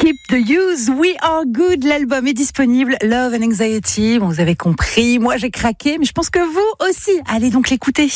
Skip the Use, We Are Good, l'album est disponible, Love and Anxiety, bon, vous avez compris, moi j'ai craqué, mais je pense que vous aussi, allez donc l'écouter.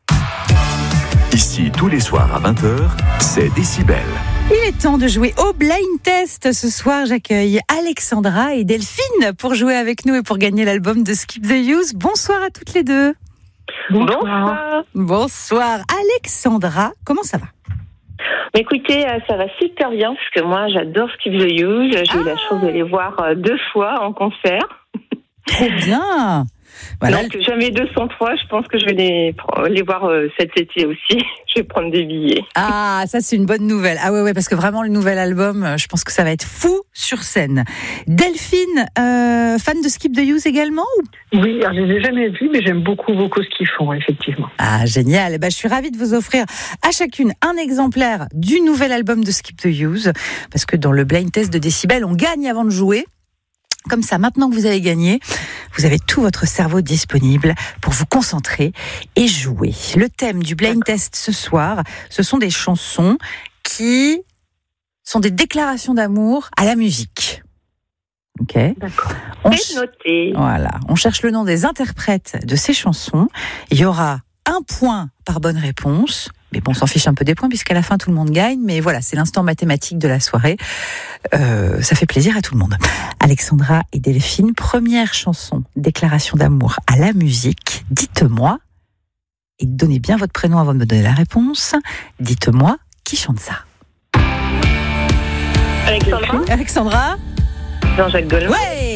Ici, tous les soirs à 20h, c'est Décibel. Il est temps de jouer au Blind Test. Ce soir, j'accueille Alexandra et Delphine pour jouer avec nous et pour gagner l'album de Skip the Use. Bonsoir à toutes les deux. Bonsoir. Bonsoir. Alexandra, comment ça va ? Écoutez, ça va super bien parce que moi j'adore Skip the Use. J'ai eu la chance de les voir 2 fois en concert. Trop bien. Voilà. Donc jamais 203, je pense que je vais les voir cet été aussi. Je vais prendre des billets. Ah, ça c'est une bonne nouvelle. Ah ouais, parce que vraiment le nouvel album, je pense que ça va être fou sur scène. Delphine, fan de Skip the Use également ou... Oui, alors je les ai jamais vus, mais j'aime beaucoup ce qu'ils font, effectivement. Ah, génial. Je suis ravie de vous offrir à chacune un exemplaire du nouvel album de Skip the Use, parce que dans le blind test de Décibel, on gagne avant de jouer. Comme ça, maintenant que vous avez gagné, vous avez tout votre cerveau disponible pour vous concentrer et jouer. Le thème du blind test ce soir, ce sont des chansons qui sont des déclarations d'amour à la musique. Ok. D'accord. C'est noté. Voilà. On cherche le nom des interprètes de ces chansons. Il y aura 1 point par bonne réponse. Mais bon, on s'en fiche un peu des points puisqu'à la fin tout le monde gagne. Mais voilà, c'est l'instant mathématique de la soirée. Ça fait plaisir à tout le monde. Alexandra et Delphine, première chanson, déclaration d'amour à la musique. Dites-moi, et donnez bien votre prénom avant de me donner la réponse. Dites-moi qui chante ça. Alexandra. Alexandra. Jean-Jacques Goldman. Ouais.